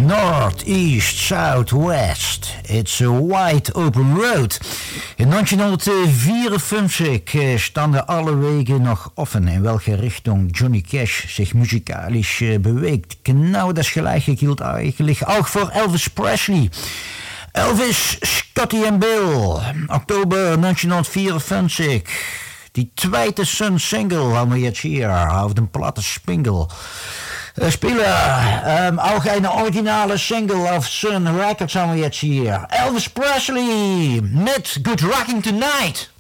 North, East, South, West. It's a wide open road. In 1954 stonden alle wegen nog offen in welke richting Johnny Cash zich muzikalisch beweegt. Genau das gleiche gilt eigenlijk ook voor Elvis Presley. Elvis, Scotty en Bill. Oktober 1954. Die tweede Sun-Single haben wir jetzt hier auf dem Platte Spingle. Spieler, auch eine originale Single auf Sun Records haben wir jetzt hier. Elvis Presley mit Good Rocking Tonight.